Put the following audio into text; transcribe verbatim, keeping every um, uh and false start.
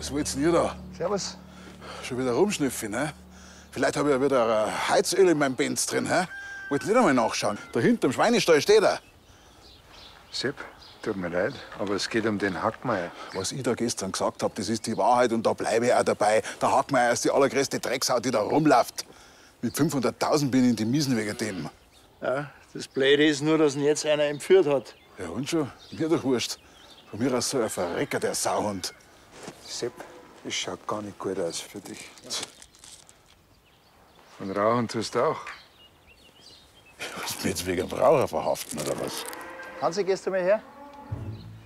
Was wollt's denn ihr da? Servus. Schon wieder rumschnüffeln, ne? Vielleicht habe ich ja wieder ein Heizöl in meinem Benz drin, hä? Wollt nicht einmal nachschauen? Da hinten im Schweinestall steht er. Sepp, tut mir leid, aber es geht um den Hackmeier. Was ich da gestern gesagt habe, das ist die Wahrheit und da bleibe ich auch dabei. Der Hackmeier ist die allergrößte Drecksau, die da rumläuft. Mit fünfhunderttausend bin ich in die Miesen wegen dem. Ja, das Blöde ist nur, dass ihn jetzt einer entführt hat. Ja und schon? Mir doch wurscht. Von mir aus so ein Verrecker, der Sauhund. Sepp, das schaut gar nicht gut aus für dich. Und rauchen tust du auch. Willst du mich jetzt wegen Raucher verhaften, oder was? Hansi, gehst du mal her?